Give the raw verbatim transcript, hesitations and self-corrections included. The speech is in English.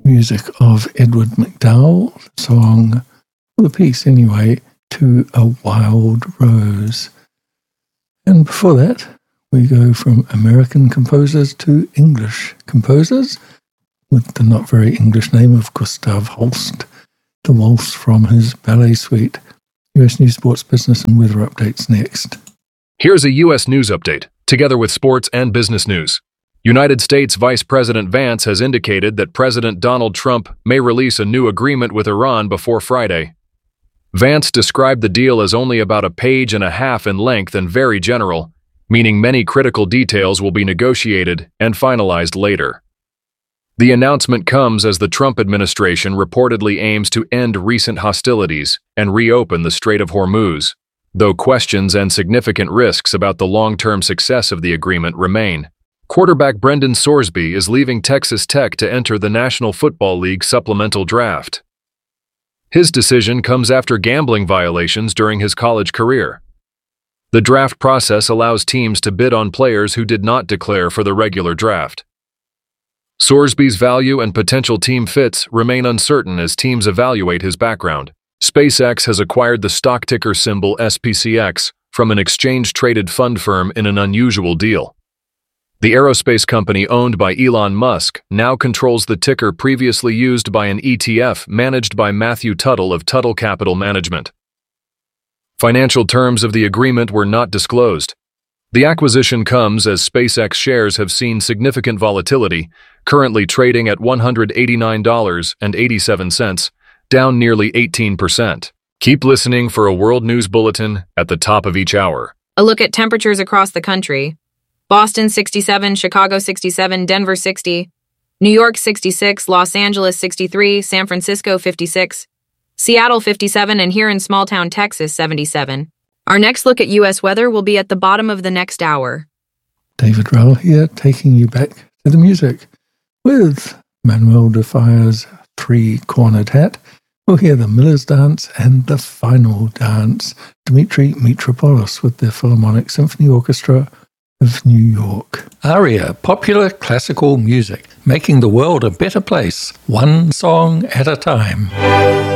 music of Edward McDowell, the song, or the piece anyway, To a Wild Rose. And before that, we go from American composers to English composers, with the not very English name of Gustav Holst, the waltz from his ballet suite. U S News, Sports, Business and Weather updates next. Here's a U S News update, together with sports and business news. United States Vice President Vance has indicated that President Donald Trump may release a new agreement with Iran before Friday. Vance described the deal as only about a page and a half in length and very general, meaning many critical details will be negotiated and finalized later. The announcement comes as the Trump administration reportedly aims to end recent hostilities and reopen the Strait of Hormuz, though questions and significant risks about the long-term success of the agreement remain. Quarterback Brendan Sorsby is leaving Texas Tech to enter the National Football League supplemental draft. His decision comes after gambling violations during his college career. The draft process allows teams to bid on players who did not declare for the regular draft. Sorsby's value and potential team fits remain uncertain as teams evaluate his background. SpaceX has acquired the stock ticker symbol S P C X from an exchange-traded fund firm in an unusual deal. The aerospace company owned by Elon Musk now controls the ticker previously used by an E T F managed by Matthew Tuttle of Tuttle Capital Management. Financial terms of the agreement were not disclosed. The acquisition comes as SpaceX shares have seen significant volatility, currently trading at one hundred eighty-nine dollars and eighty-seven cents, down nearly eighteen percent. Keep listening for a World News Bulletin at the top of each hour. A look at temperatures across the country. Boston sixty-seven, Chicago sixty-seven, Denver sixty, New York sixty-six, Los Angeles sixty-three, San Francisco fifty-six, Seattle fifty-seven, and here in small-town Texas seventy-seven. Our next look at U S weather will be at the bottom of the next hour. David Rell here, taking you back to the music. With Manuel de Falla's Three-Cornered Hat, we'll hear the Miller's Dance and the Final Dance. Dmitri Mitropoulos with the Philharmonic Symphony Orchestra of New York. ARIA, popular classical music, making the world a better place, one song at a time.